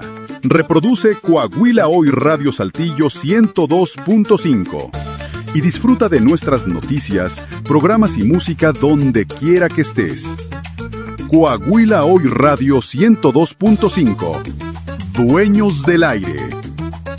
Reproduce Coahuila Hoy Radio Saltillo 102.5 y disfruta de nuestras noticias, programas y música donde quiera que estés. Coahuila Hoy Radio 102.5. Dueños del aire.